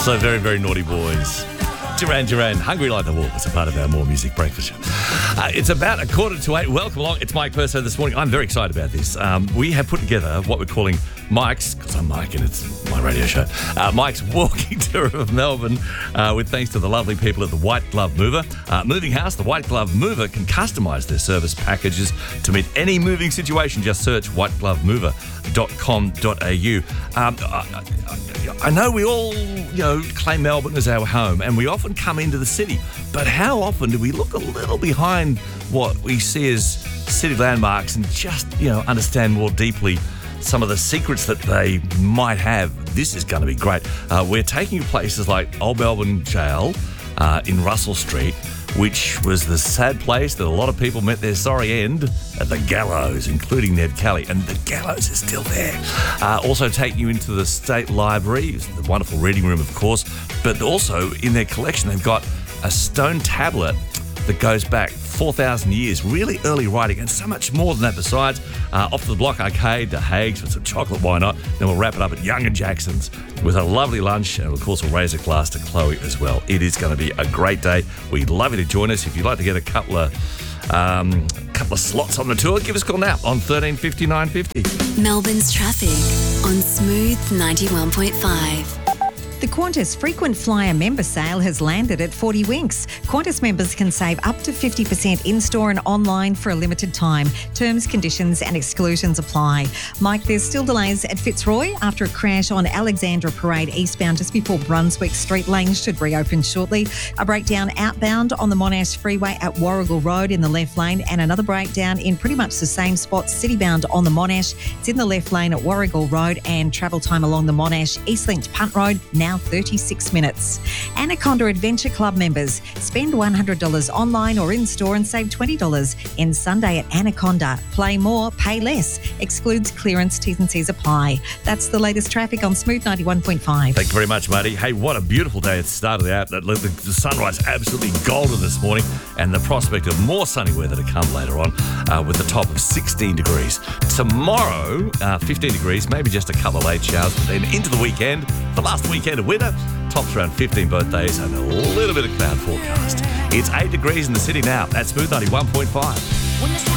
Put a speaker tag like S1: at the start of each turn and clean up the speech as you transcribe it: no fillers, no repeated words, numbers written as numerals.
S1: So very, very naughty boys. Duran, Hungry Like the Wolf. It's a part of our More Music Breakfast show. It's about 7:45. Welcome along. It's Mike Perso this morning. I'm very excited about this. We have put together what we're calling Mike's, because I'm Mike and it's my radio show, Mike's walking tour of Melbourne with thanks to the lovely people at the White Glove Mover. Moving House, the White Glove Mover can customise their service packages to meet any moving situation. Just search whiteglovemover.com.au. I know we all, claim Melbourne as our home and we often come into the city, but how often do we look a little behind what we see as city landmarks and just, understand more deeply some of the secrets that they might have? This is going to be great. We're taking you places like Old Melbourne Jail in Russell Street, which was the sad place that a lot of people met their sorry end at the gallows, including Ned Kelly, and the gallows is still there. Also taking you into the State Library, the wonderful reading room, of course, but also in their collection they've got a stone tablet that goes back 4,000 years, really early writing, and so much more than that besides. Off to the Block Arcade to Hague's with some chocolate, why not? Then we'll wrap it up at Young & Jackson's with a lovely lunch, and of course we'll raise a glass to Chloe as well. It is going to be a great day. We'd love you to join us. If you'd like to get a couple of slots on the tour, give us a call now on 1350 950.
S2: Melbourne's traffic on Smooth 91.5.
S3: The Qantas Frequent Flyer member sale has landed at 40 Winks. Qantas members can save up to 50% in-store and online for a limited time. Terms, conditions and exclusions apply. Mike, there's still delays at Fitzroy after a crash on Alexandra Parade eastbound just before Brunswick Street. Lanes should reopen shortly. A breakdown outbound on the Monash Freeway at Warrigal Road in the left lane, and another breakdown in pretty much the same spot, citybound on the Monash. It's in the left lane at Warrigal Road, and travel time along the Monash Eastlink Punt Road now 36 minutes. Anaconda Adventure Club members spend $100 online or in-store and save $20 in Sunday at Anaconda. Play more, pay less. Excludes clearance, T's and C's apply. That's the latest traffic on Smooth 91.5.
S1: Thank you very much, Marty. Hey, what a beautiful day it started out. The sunrise absolutely golden this morning, and the prospect of more sunny weather to come later on with the top of 16 degrees. Tomorrow, 15 degrees, maybe just a couple of late showers, but then into the weekend, the last weekend of winter, tops around 15 both days and a little bit of cloud forecast. It's 8 degrees in the city now. That's Smooth 91.5.